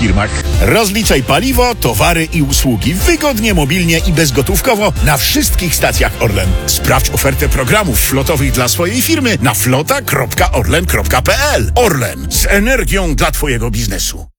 firmach. Rozliczaj paliwo, towary i usługi wygodnie, mobilnie i bezgotówkowo na wszystkich stacjach Orlen. Sprawdź ofertę programów flotowych dla swojej firmy na flota.orlen.pl. Orlen, z energią dla Twojego biznesu.